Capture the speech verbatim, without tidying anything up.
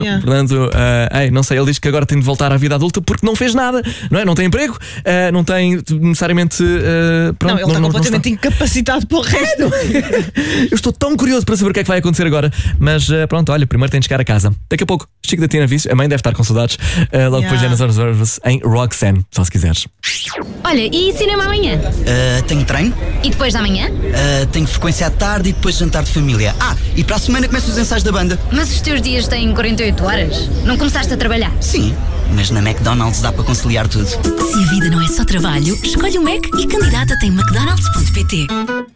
Yeah. Portanto, uh, ei, não sei, ele diz que agora tem de voltar à vida adulta porque não fez nada, não é? Não tem emprego, uh, não tem necessariamente. Uh, pronto, não, ele está não, completamente não está... incapacitado para o resto. Eu estou tão curioso para saber o que é que vai acontecer agora. Mas uh, pronto, olha, primeiro tem de chegar a casa. Daqui a pouco, Chico da Tina Vice, a mãe deve estar com saudades. Uh, logo Yeah. depois, Jenna Zorvas em Roxanne, só se quiseres. Olha, e cinema amanhã? Uh, tenho treino, E depois da manhã? uh, tenho frequência à tarde e depois jantar de família. Ah, e para a semana começam os ensaios da banda. Mas os teus dias têm quarenta e oito horas? Não começaste a trabalhar? Sim, mas na McDonald's dá para conciliar tudo. Se a vida não é só trabalho, escolhe o Mac e candidata-te em mcdonalds ponto pt.